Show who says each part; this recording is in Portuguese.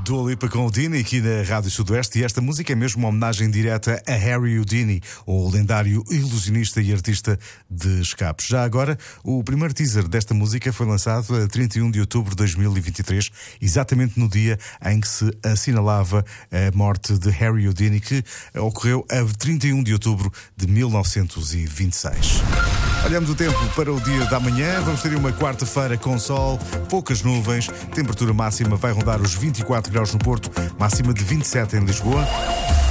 Speaker 1: Dua Lipa com Houdini aqui na Rádio Sudoeste, e esta música é mesmo uma homenagem direta a Harry Houdini, o lendário ilusionista e artista de escapes. Já agora, o primeiro teaser desta música foi lançado a 31 de outubro de 2023, exatamente no dia em que se assinalava a morte de Harry Houdini, que ocorreu a 31 de outubro de 1926. Olhamos o tempo para o dia da manhã. Vamos ter uma quarta-feira com sol, poucas nuvens, temperatura máxima vai rondar os 24 graus no Porto, máxima de 27 em Lisboa.